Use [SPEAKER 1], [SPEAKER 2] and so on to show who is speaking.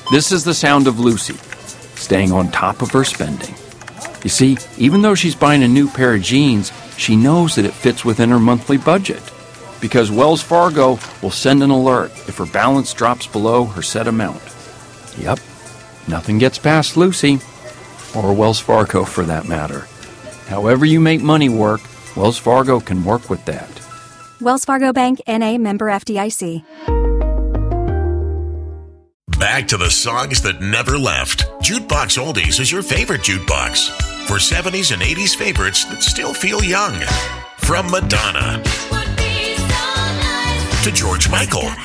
[SPEAKER 1] This is the sound of Lucy, staying on top of her spending. You see, even though she's buying a new pair of jeans, she knows that it fits within her monthly budget, because Wells Fargo will send an alert if her balance drops below her set amount. Yep, nothing gets past Lucy, or Wells Fargo for that matter. However you make money work, Wells Fargo can work with that.
[SPEAKER 2] Wells Fargo Bank, N.A., member FDIC.
[SPEAKER 3] Back to the songs that never left. Jukebox Oldies is your favorite jukebox for 70s and 80s favorites that still feel young. From Madonna to George Michael.